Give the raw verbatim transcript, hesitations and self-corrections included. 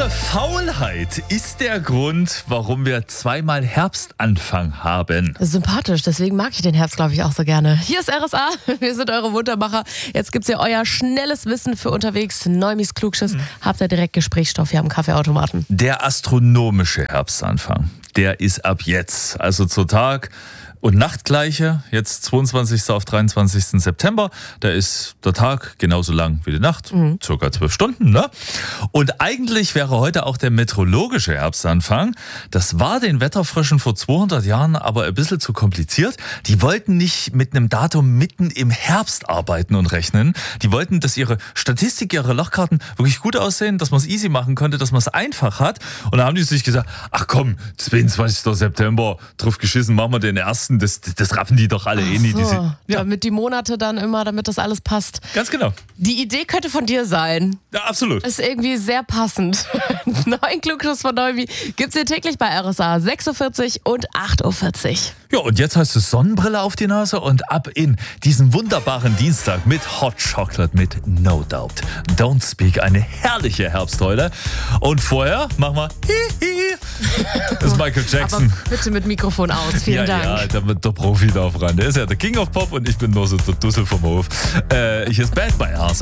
Pure Faulheit ist der Grund, warum wir zweimal Herbstanfang haben. Sympathisch, deswegen mag ich den Herbst, glaube ich, auch so gerne. Hier ist R S A, wir sind eure Muntermacher. Jetzt gibt's ja euer schnelles Wissen für unterwegs. Neumis Klugschiss. Mhm. Habt ihr direkt Gesprächsstoff hier am Kaffeeautomaten. Der astronomische Herbstanfang, der ist ab jetzt, also zur Tag- und Nachtgleiche, jetzt zweiundzwanzigsten auf dreiundzwanzigsten September. Da ist der Tag genauso lang wie die Nacht, mhm. circa zwölf Stunden. Ne? Und eigentlich wäre heute auch der meteorologische Herbstanfang. Das war den Wetterfröschen vor zweihundert Jahren aber ein bisschen zu kompliziert. Die wollten nicht mit einem Datum mitten im Herbst arbeiten und rechnen. Die wollten, dass ihre Statistik, ihre Lochkarten wirklich gut aussehen, dass man es easy machen konnte, dass man es einfach hat. Und da haben die sich gesagt, ach komm, zweiundzwanzigsten September, drauf geschissen, machen wir den ersten. Das, das raffen die doch alle eh nie. So, Diese, ja. Damit die Monate dann immer, damit das alles passt. Ganz genau. Die Idee könnte von dir sein. Ja, absolut. Ist irgendwie sehr passend. Neun Klugschiss von Neumi gibt's hier täglich bei R S A. sechs Uhr vierzig und acht Uhr vierzig. Ja, und jetzt hast du Sonnenbrille auf die Nase und ab in diesen wunderbaren Dienstag mit Hot Chocolate mit No Doubt. Don't Speak, eine herrliche Herbstkeule. Und vorher machen wir Hihi. Das ist Michael Jackson. Aber bitte mit Mikrofon aus. Vielen ja, Dank. Ja, da wird der Profi drauf ran. Der ist ja der King of Pop und ich bin nur so der Dussel vom Hof. Äh, hier ist Bad bei R S A.